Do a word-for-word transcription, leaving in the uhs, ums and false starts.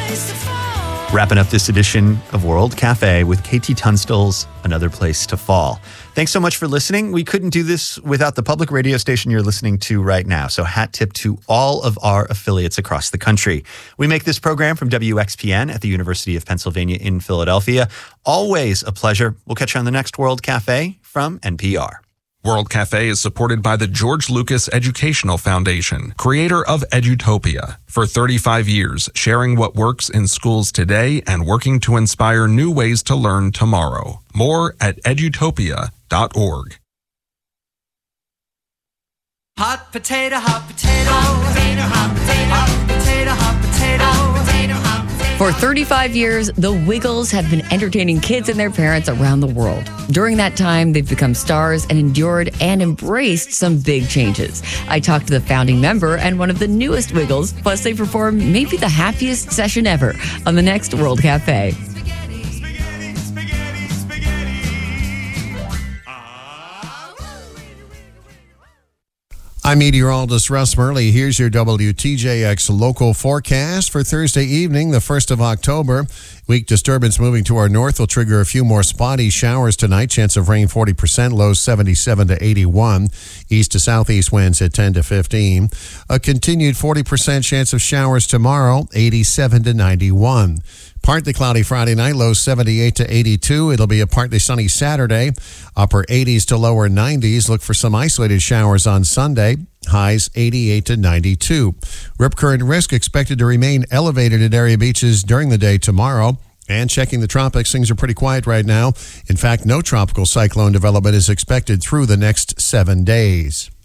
Wrapping up this edition of World Cafe with Katie Tunstall's Another Place to Fall. Thanks so much for listening. We couldn't do this without the public radio station you're listening to right now. So hat tip to all of our affiliates across the country. We make this program from W X P N at the University of Pennsylvania in Philadelphia. Always a pleasure. We'll catch you on the next World Cafe from N P R. World Cafe is supported by the George Lucas Educational Foundation, creator of Edutopia. For thirty-five years, sharing what works in schools today and working to inspire new ways to learn tomorrow. More at edutopia dot org. Hot potato, hot potato, hot potato, hot potato, hot potato, hot potato, hot potato, hot potato. For thirty-five years, the Wiggles have been entertaining kids and their parents around the world. During that time, they've become stars and endured and embraced some big changes. I talked to the founding member and one of the newest Wiggles, plus they performed maybe the happiest session ever on the next World Cafe. I'm meteorologist Russ Murley. Here's your W T J X local forecast for Thursday evening, the first of October. Weak disturbance moving to our north will trigger a few more spotty showers tonight. Chance of rain forty percent, lows seventy-seven to eighty-one. East to southeast winds at ten to fifteen. A continued forty percent chance of showers tomorrow, eighty-seven to ninety-one. Partly cloudy Friday night, lows seventy-eight to eighty-two. It'll be a partly sunny Saturday, upper eighties to lower nineties. Look for some isolated showers on Sunday, highs eighty-eight to ninety-two. Rip current risk expected to remain elevated at area beaches during the day tomorrow. And checking the tropics, things are pretty quiet right now. In fact, no tropical cyclone development is expected through the next seven days.